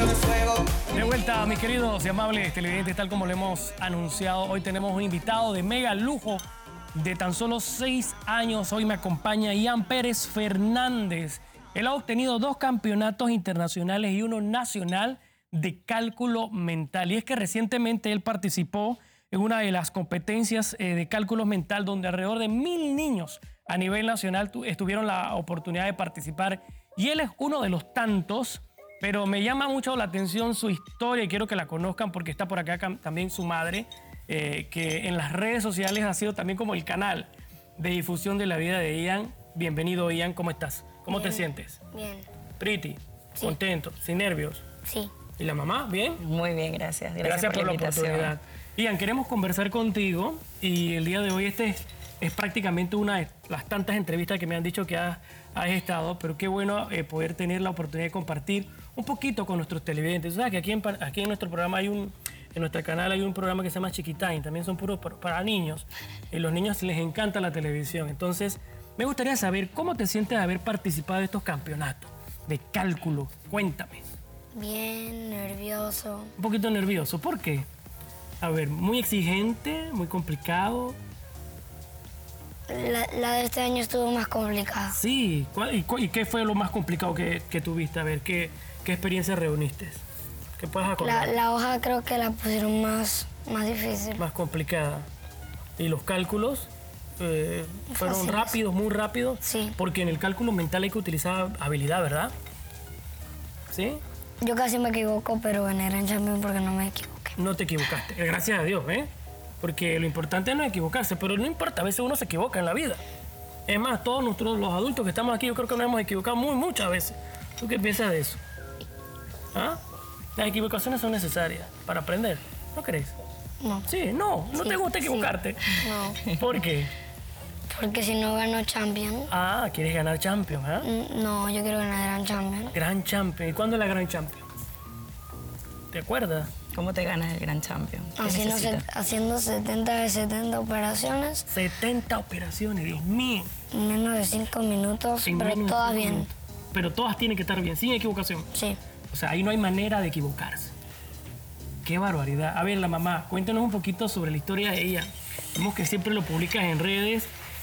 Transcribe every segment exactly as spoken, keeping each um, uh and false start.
De vuelta, mis queridos y amables televidentes, tal como lo hemos anunciado, hoy tenemos un invitado de mega lujo de tan solo seis años. Hoy me acompaña Ian Pérez Fernández. Él ha obtenido dos campeonatos internacionales y uno nacional de cálculo mental. Y es que recientemente él participó en una de las competencias eh, de cálculo mental donde alrededor de mil niños a nivel nacional tuvieron la oportunidad de participar. Y él es uno de los tantos. Pero me llama mucho la atención su historia y quiero que la conozcan porque está por acá también su madre, eh, que en las redes sociales ha sido también como el canal de difusión de la vida de Ian. Bienvenido, Ian. ¿Cómo estás? ¿Cómo Bien. te sientes? Bien. Pretty, Sí. contento, sin nervios. Sí. ¿Y la mamá? ¿Bien? Muy bien, gracias. Gracias, Gracias por, por la, la invitación. oportunidad. Ian, queremos conversar contigo y el día de hoy este es, es prácticamente una de las tantas entrevistas que me han dicho que has, has estado, pero qué bueno eh, poder tener la oportunidad de compartir un poquito con nuestros televidentes. O sea, que aquí en, aquí en nuestro programa hay un, en nuestro canal hay un programa que se llama Chiquitime, también son puros para, para niños. Y a los niños les encanta la televisión. Entonces, me gustaría saber cómo te sientes de haber participado de estos campeonatos de cálculo. Cuéntame. Bien, nervioso. Un poquito nervioso. ¿Por qué? A ver, muy exigente, muy complicado. La, la de este año estuvo más complicada. Sí. ¿Cuál, y, cu- y qué fue lo más complicado que, que tuviste? A ver, ¿qué, qué experiencia reuniste? ¿Qué puedes La, acordar? la hoja creo que la pusieron más, más difícil. Más complicada. ¿Y los cálculos? eh, ¿Fueron Fáciles. rápidos, muy rápidos? Sí. Porque en el cálculo mental hay que utilizar habilidad, ¿verdad? ¿Sí? Yo casi me equivoco, pero gané Gran Champion porque no me equivoqué. No te equivocaste. Gracias a Dios, ¿eh? Porque lo importante no es equivocarse, pero no importa, a veces uno se equivoca en la vida. Es más, todos nosotros, los adultos que estamos aquí, yo creo que nos hemos equivocado muy, muchas veces. ¿Tú qué piensas de eso? ¿Ah? Las equivocaciones son necesarias para aprender, ¿no crees? No. Sí, no, no Sí, te gusta sí. equivocarte. No. ¿Por qué? Porque si no gano Champion, Ah, quieres ganar Champion, ¿ah? mm, no, yo quiero ganar Gran Champion. Gran Champion. ¿Y cuándo es la Gran Champion? ¿Te acuerdas? ¿Cómo te ganas el Gran Champion? ¿Qué Haciendo, necesitas? set- haciendo setenta de setenta operaciones setenta operaciones, Dios mío. en menos de cinco minutos, En pero menos de todas cinco bien. minutos. Pero todas tienen que estar bien, sin equivocación. Sí. O sea, ahí no hay manera de equivocarse. Qué barbaridad. A ver, la mamá, cuéntanos un poquito sobre la historia de ella. Vemos que siempre lo publicas en redes.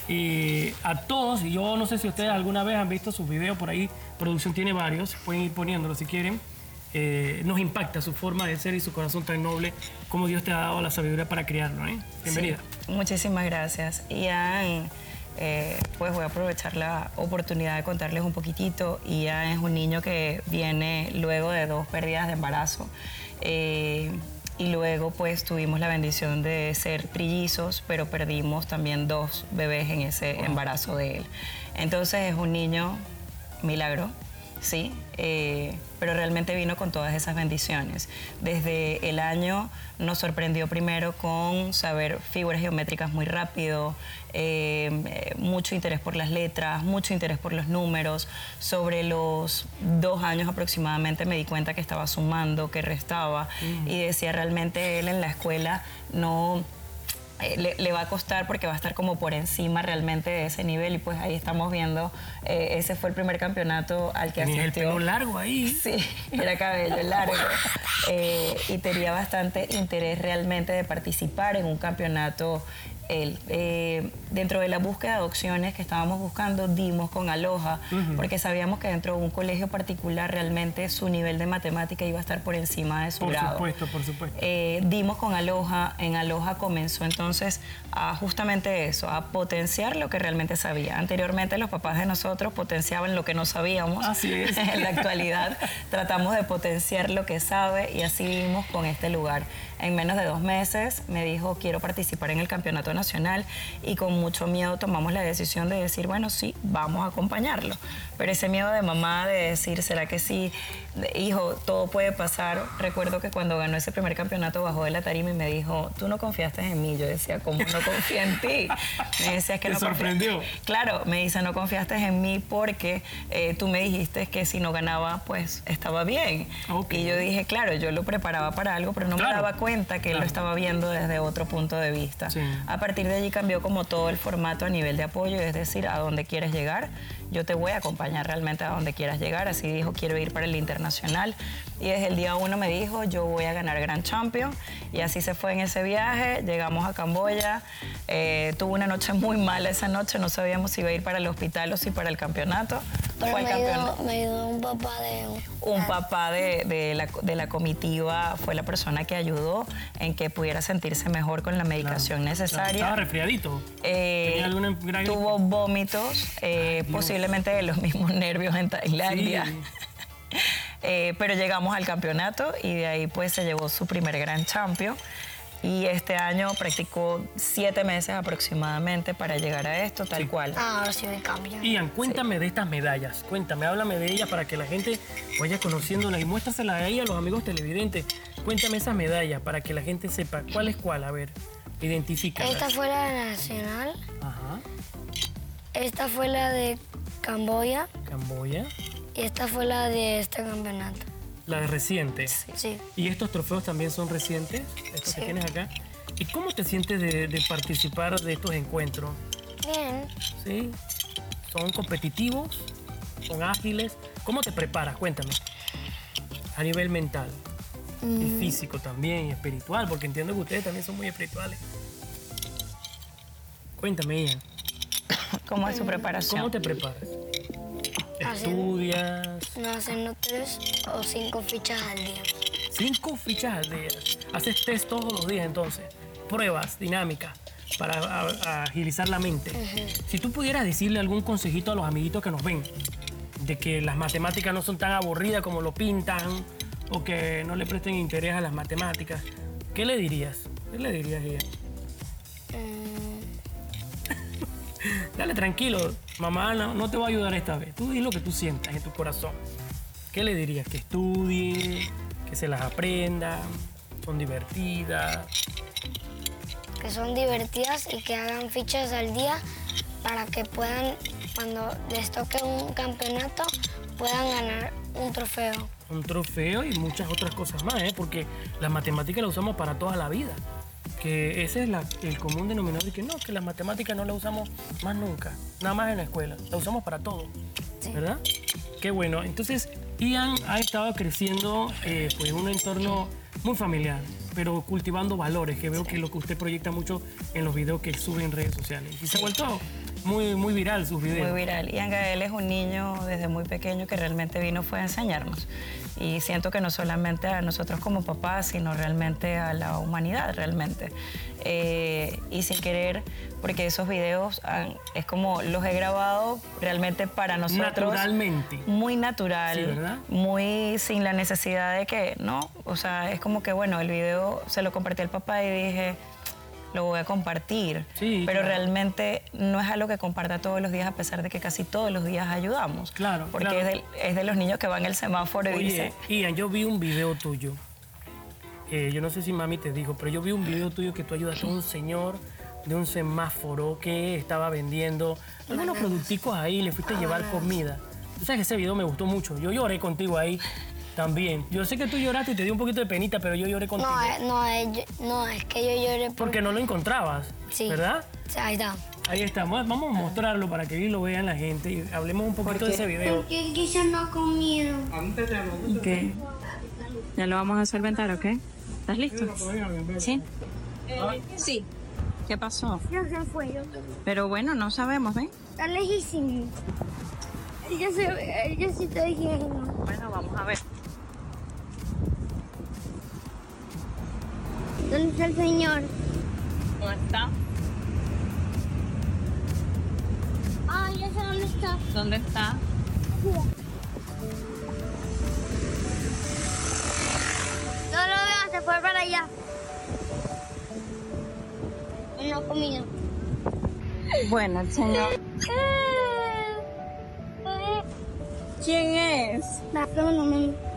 Y a todos, y yo no sé si ustedes alguna vez han visto sus videos por ahí, producción tiene varios, pueden ir poniéndolos si quieren. Eh, nos impacta su forma de ser y su corazón tan noble, como Dios te ha dado la sabiduría para criarlo, ¿eh? Bienvenida. Sí, muchísimas gracias. Ian, eh, pues voy a aprovechar la oportunidad de contarles un poquitito. Ian es un niño que viene luego de dos pérdidas de embarazo. Eh, y luego pues tuvimos la bendición de ser trillizos, pero perdimos también dos bebés en ese Wow. embarazo de él. Entonces es un niño milagro. Sí, eh, pero realmente vino con todas esas bendiciones. Desde el año nos sorprendió primero con saber figuras geométricas muy rápido, eh, eh, mucho interés por las letras, mucho interés por los números. Sobre los dos años aproximadamente me di cuenta que estaba sumando, que restaba, Mm. y decía realmente él en la escuela no... Eh, Le, le va a costar porque va a estar como por encima realmente de ese nivel, y pues ahí estamos viendo, eh, ese fue el primer campeonato al que Tienes el asistió. pelo largo ahí. Sí, era cabello largo. Eh, y tenía bastante interés realmente de participar en un campeonato. Él, eh, dentro de la búsqueda de opciones que estábamos buscando, dimos con Aloha, Ujú. porque sabíamos que dentro de un colegio particular realmente su nivel de matemática iba a estar por encima de su Por grado. supuesto, por supuesto. Eh, dimos con Aloha. En Aloha comenzó entonces a justamente eso, a potenciar lo que realmente sabía. Anteriormente los papás de nosotros potenciaban lo que no sabíamos. Así es. En la actualidad tratamos de potenciar lo que sabe, y así vimos con este lugar. En menos de dos meses me dijo, quiero participar en el campeonato nacional, y con mucho miedo tomamos la decisión de decir, bueno, sí, vamos a acompañarlo. Pero ese miedo de mamá de decir, ¿será que sí? De, hijo, todo puede pasar. Recuerdo que cuando ganó ese primer campeonato bajó de la tarima y me dijo, tú no confiaste en mí. Yo decía, ¿cómo no confía en ti? Me decía, es que ¿Te no sorprendió? confía- Claro, me dice, no confiaste en mí porque eh, tú me dijiste que si no ganaba, pues estaba bien. Ok. Y yo dije, claro, yo lo preparaba para algo, pero no Claro. me daba cuenta que él Claro. lo estaba viendo desde otro punto de vista. Sí. A partir de allí cambió como todo el formato a nivel de apoyo, es decir, a dónde quieres llegar. yo te voy a acompañar realmente a donde quieras llegar. Así dijo, quiero ir para el internacional. Y desde el día uno me dijo, yo voy a ganar Grand Champion. Y así se fue en ese viaje. Llegamos a Camboya. Eh, tuvo una noche muy mala esa noche. No sabíamos si iba a ir para el hospital o si para el campeonato. Pero fue me el ayudó, campeonato. me ayudó un papá de un... Un papá de, de, la, de la comitiva fue la persona que ayudó en que pudiera sentirse mejor con la medicación Claro, necesaria. estaba resfriadito. Eh, ¿Tenía alguna gran gripe? tuvo vómitos, eh, posiblemente de los mismos nervios en Tailandia. Sí. Eh, pero llegamos al campeonato y de ahí pues se llevó su primer Grand Champion. Y este año practicó siete meses aproximadamente para llegar a esto, tal Sí. cual. Ah, ahora sí me cambio. Ian, cuéntame de estas medallas. Cuéntame, háblame de ellas para que la gente vaya conociéndolas y muéstraselas ahí a los amigos televidentes. Cuéntame esas medallas para que la gente sepa cuál es cuál. A ver, identifícalas. Esta fue la nacional, Ajá. esta fue la de Camboya Camboya. y esta fue la de este campeonato. La de reciente. Sí. ¿Y estos trofeos también son recientes? Estos Sí. que tienes acá. ¿Y cómo te sientes de, de participar de estos encuentros? Bien. ¿Sí? ¿Son competitivos? ¿Son ágiles? ¿Cómo te preparas? Cuéntame. A nivel mental. Y físico también, y espiritual, porque entiendo que ustedes también son muy espirituales. Cuéntame, Ian. ¿Cómo es su preparación? ¿Cómo te preparas? Hacer- ¿Estudias? No haciendo tres o cinco fichas al día. Cinco fichas al día. Haces test todos los días entonces. Pruebas dinámicas para a- a agilizar la mente. Si tú pudieras decirle algún consejito a los amiguitos que nos ven, de que las matemáticas no son tan aburridas como lo pintan, o que no le presten interés a las matemáticas, ¿qué le dirías? ¿Qué le dirías a ella? Dale, tranquilo, mamá no, no te va a ayudar esta vez. Tú di lo que tú sientas en tu corazón. ¿Qué le dirías? Que estudie, que se las aprenda, son divertidas. Que son divertidas y que hagan fichas al día para que puedan, cuando les toque un campeonato, puedan ganar un trofeo. Un trofeo y muchas otras cosas más, ¿eh? Porque las matemáticas las usamos para toda la vida. Que ese es la- el común denominador y que no, que las matemáticas no las usamos más nunca, nada más en la escuela, las usamos para todo, Sí. ¿verdad? Qué bueno. Entonces, Ian ha estado creciendo eh, pues, en un entorno muy familiar, pero cultivando valores, que veo que es lo que usted proyecta mucho en los videos que sube en redes sociales. Y se ha vuelto muy, muy viral sus videos. Muy viral. Ian Gael es un niño desde muy pequeño que realmente vino fue a enseñarnos. Y siento que no solamente a nosotros como papás, sino realmente a la humanidad, realmente. Eh, y sin querer, porque esos videos han- es como los he grabado realmente para nosotros. Naturalmente. Muy natural, Sí, ¿verdad? muy sin la necesidad de que, ¿no? O sea, es como que, bueno, el video se lo compartí al papá y dije, lo voy a compartir. Sí, pero claro. realmente no es algo que comparta todos los días, a pesar de que casi todos los días ayudamos. Claro, Porque claro. Es, de, es de los niños que van en el semáforo y Oye, dicen, Ian, yo vi un video tuyo. Eh, yo no sé si mami te dijo, pero yo vi un video tuyo que tú ayudaste a un señor de un semáforo que estaba vendiendo algunos producticos ahí, le fuiste a llevar comida. Tú sabes que ese video me gustó mucho. Yo lloré contigo ahí también. Yo sé que tú lloraste y te dio un poquito de penita, pero yo lloré contigo. No, eh, no, eh, yo- no, es que yo lloré por... Porque no lo encontrabas, Sí. ¿verdad? Sí, ahí está. Ahí estamos. Vamos a mostrarlo para que lo vean la gente y hablemos un poquito de ese video. Porque quizás no ha comido. Ok. Ya lo vamos a solventar, ¿ok? ¿Estás listo? Sí. Sí. ¿Qué pasó? Ya se fue, yo Pero bueno, no sabemos, ¿ven? está lejísimo. Ella se, ella sí está diciendo. Bueno, vamos a ver. ¿Dónde está el señor? ¿Dónde está? Ah, ya sé dónde está. ¿Dónde está? No lo veo, se fue para allá. No ha comido. Bueno, el señor. ¿Quién es? La no, no, no.